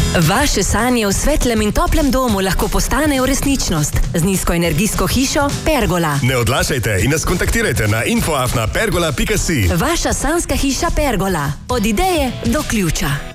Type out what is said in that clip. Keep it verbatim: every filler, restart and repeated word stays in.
Vaše sanje v svetlem in toplem domu lahko postanejo resničnost z nizkoenergijsko hišo Pergola. Ne odlašajte in nas kontaktirajte na info afna pergola pika si. Vaša sanska hiša Pergola. Od ideje do ključa.